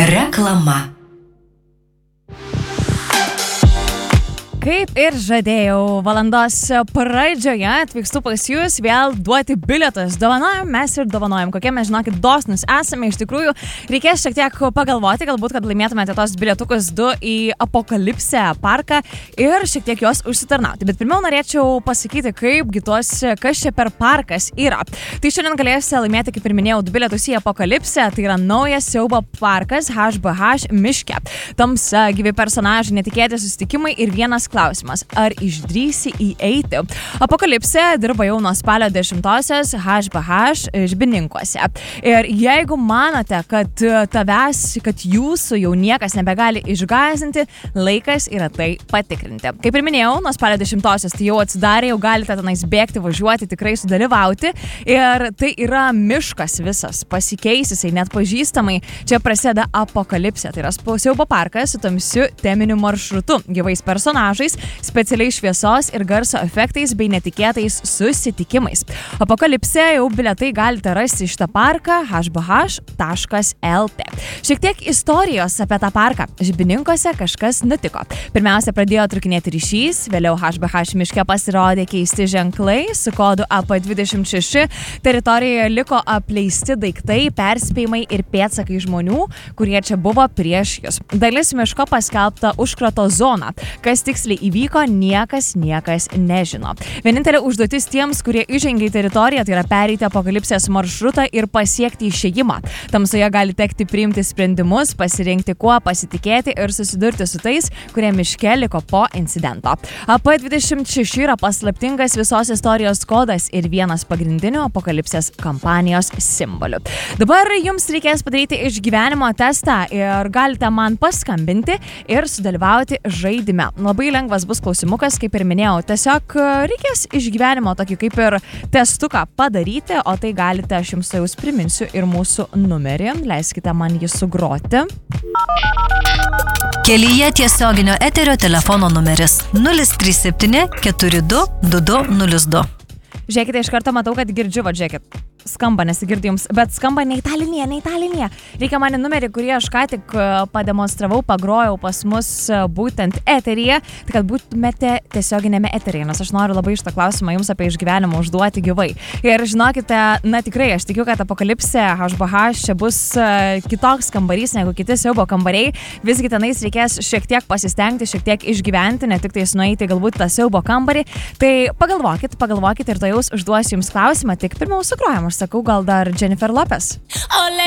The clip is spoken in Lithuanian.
Reklama. Kaip ir žadėjau, valandos pradžioje atvykstu pas jūs vėl duoti bilietus. Dovanojam, mes ir dovanojam. Kokie mes, žinokit, dosnus esame. Iš tikrųjų, reikės šiek tiek pagalvoti, galbūt, kad laimėtumėte tos bilietukus 2 į Apokalipsę parką ir šiek tiek juos užsitarnauti. Bet pirmiau norėčiau pasakyti, kas čia per parkas yra. Tai šiandien galėsite laimėti, kaip ir minėjau, 2 bilietus į Apokalipsę. Tai yra naujas siaubo parkas HBH miške. Tamsa, gyvi personažai, netikėti susitikimai ir vienas klausimas, ar išdrįsi įeiti? Apokalipsė dirba jau nuo spalio 10-osios HBH Žbininkuose. Ir jeigu manote, kad jūsų jau niekas nebegali išgąsdinti, laikas yra tai patikrinti. Kaip ir minėjau, nuo spalio 10-osios tai jau atsidarė, jau galite tenais bėgti, važiuoti, tikrai sudalyvauti. Ir tai yra miškas visas, pasikeis jisai net pažįstamai. Čia prasideda Apokalipsė, tai yra siaubo parkas su tamsiu teminiu maršrutu, gyvais personažais, specialiai šviesos ir garso efektais bei netikėtais susitikimais. Apokalipsė jau bilietai galite rasti šitą parką hbh.lt. Šiek tiek istorijos apie tą parką. Žbininkuose kažkas nutiko. Pirmiausia, pradėjo trukinėti ryšys, vėliau HBH miške pasirodė keisti ženklai su kodu AP26. Teritorijoje liko apleisti daiktai, perspėjimai ir pėdsakai žmonių, kurie čia buvo prieš jus. Dalis miško paskelbta užkrato zona. Kas tiksliai įvyko, niekas nežino. Vienintelė užduotis tiems, kurie įžengia į teritoriją, tai yra pereiti Apokalipsės maršrutą ir pasiekti išėjimą. Tamsoje gali tekti priimti sprendimus, pasirinkti kuo pasitikėti ir susidurti su tais, kurie miške liko po incidento. AP26 yra paslaptingas visos istorijos kodas ir vienas pagrindinių Apokalipsės kampanijos simbolių. Dabar jums reikės padaryti išgyvenimo testą ir galite man paskambinti ir sudalyvauti žaidime. Labai lengvas bus klausimukas, kaip ir minėjau. Tiesiog reikės išgyvenimo tokį kaip ir testuką padaryti, o tai galite, aš jums jau priminsiu ir mūsų numerį. Leiskite man jį sugroti. Kelyje tiesioginio eterio telefono numeris 037 42 2202. Žiūrėkite, iš karto matau, kad girdžiu, žiūrėkit. Skamba, nesigirdi jums, bet skamba ne į tą liniją. Reikia man numerį, kurį aš ką tik pademonstravau, pagrojau pas mus būtent eteryje, tai kad būtumėte tiesioginėme eteryje, nes aš noriu labai šitą klausimą jums apie išgyvenimą užduoti gyvai. Ir žinokite, tikrai, aš tikiu, kad Apokalipsė HBH čia bus kitoks kambarys negu kiti siaubo kambariai. Visgi tenais reikės šiek tiek pasistengti, šiek tiek išgyventi, ne tik tais nueiti galbūt tą siaubo kambarį. Tai pagalvokit ir to jaus užduosiu jums klausimą, tik pirmiau sugrojam. Aš sakau, gal dar Jennifer Lopez.